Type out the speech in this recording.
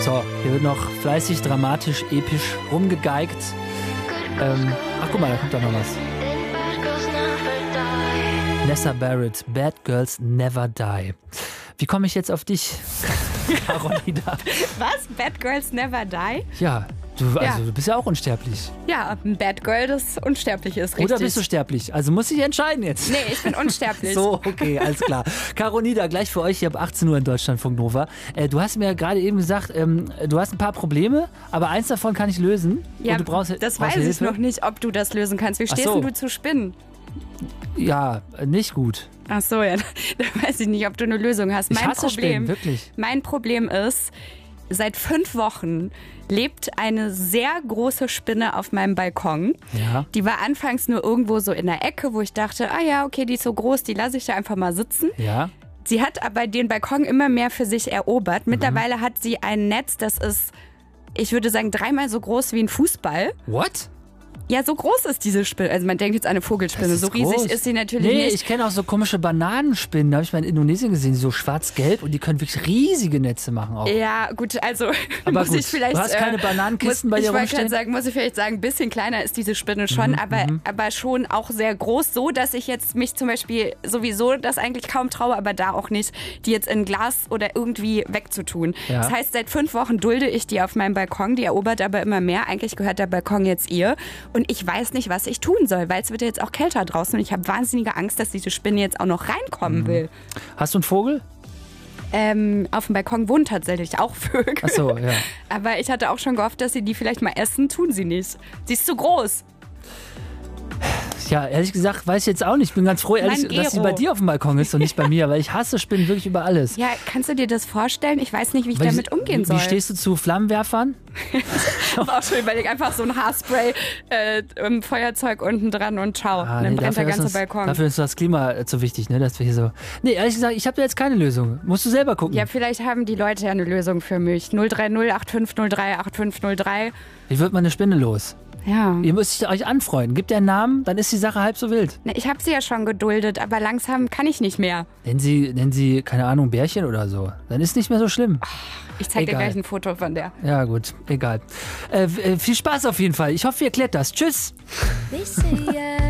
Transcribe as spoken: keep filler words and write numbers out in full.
So, hier wird noch fleißig, dramatisch, episch rumgegeigt. Ähm, ach, guck mal, da kommt doch noch was. Nessa Barrett, Bad Girls Never Die. Wie komme ich jetzt auf dich, Carolina? Was? Bad Girls Never Die? Ja, du, also, Ja. du bist ja auch unsterblich. Ja, ein Bad Girl, das unsterblich ist, richtig. Oder bist du sterblich? Also muss ich entscheiden jetzt. Nee, ich bin unsterblich. So, okay, alles klar. Carolina, gleich für euch hier ab achtzehn Uhr in Deutschlandfunk Nova. Äh, du hast mir ja gerade eben gesagt, ähm, du hast ein paar Probleme, aber eins davon kann ich lösen. Ja, Und du brauchst, das brauchst weiß ich Hilfe. noch nicht, ob du das lösen kannst. Wie Ach stehst so. denn du zu Spinnen? Ja, äh, nicht gut. Ach so, ja, da weiß ich nicht, ob du eine Lösung hast. Ich Mein hasse Problem, Spinnen, wirklich. Mein Problem ist, seit fünf Wochen lebt eine sehr große Spinne auf meinem Balkon. Ja. Die war anfangs nur irgendwo so in der Ecke, wo ich dachte, ah ja, okay, die ist so groß, die lasse ich da einfach mal sitzen. Ja. Sie hat aber den Balkon immer mehr für sich erobert. Mittlerweile hat sie ein Netz, das ist, ich würde sagen, dreimal so groß wie ein Fußball. What? Ja, so groß ist diese Spinne. Also man denkt jetzt an eine Vogelspinne. Das ist So riesig groß. ist sie natürlich Nee, nicht. ich kenne auch so komische Bananenspinnen. Da habe ich mal in Indonesien gesehen, die so schwarz-gelb und die können wirklich riesige Netze machen auch. Ja, gut, also Aber muss gut, ich vielleicht... du hast keine äh, Bananenkisten muss, bei dir Ich wollte rumstehen? gerade sagen, muss ich vielleicht sagen, ein bisschen kleiner ist diese Spinne schon, Mhm, aber, aber schon auch sehr groß, so dass ich jetzt mich zum Beispiel sowieso das eigentlich kaum traue, aber da auch nicht, die jetzt in Glas oder irgendwie wegzutun. Ja. Das heißt, seit fünf Wochen dulde ich die auf meinem Balkon, die erobert aber immer mehr. Eigentlich gehört der Balkon jetzt ihr und ich weiß nicht, was ich tun soll, weil es wird ja jetzt auch kälter draußen und ich habe wahnsinnige Angst, dass diese Spinne jetzt auch noch reinkommen will. Hast du einen Vogel? Ähm, auf dem Balkon wohnen tatsächlich auch Vögel. Ach so, ja. Aber ich hatte auch schon gehofft, dass sie die vielleicht mal essen. Tun sie nicht. Sie ist zu groß. Ja, ehrlich gesagt, weiß ich jetzt auch nicht. Ich bin ganz froh, ehrlich, Mein dass sie Gero. bei dir auf dem Balkon ist und nicht bei mir, weil ich hasse Spinnen wirklich über alles. Ja, kannst du dir das vorstellen? Ich weiß nicht, wie ich Weil damit umgehen wie, soll. Wie stehst du zu Flammenwerfern? Ich habe auch schon überlegt, einfach so ein Haarspray, äh, im Feuerzeug unten dran und ciao. Ah, und dann nee, brennt der ist ganze uns, Balkon. Dafür ist das Klima äh, zu wichtig, ne? Dass wir hier so. Nee, ehrlich gesagt, ich habe da jetzt keine Lösung. Musst du selber gucken. Ja, vielleicht haben die Leute ja eine Lösung für mich. null drei null acht fünf null drei acht fünf null drei. Wie wird man eine Spinne los? Ja. Ihr müsst euch anfreunden. Gebt ihr einen Namen, dann ist die Sache halb so wild. Ne, Ich habe sie ja schon geduldet, aber langsam kann ich nicht mehr. Nennen sie, nennen sie, keine Ahnung, Bärchen oder so. Dann ist nicht mehr so schlimm. Ich zeig dir Egal. gleich ein Foto von der. Ja, gut, egal. Äh, äh, viel Spaß auf jeden Fall. Ich hoffe, ihr klärt das. Tschüss. They say, yeah.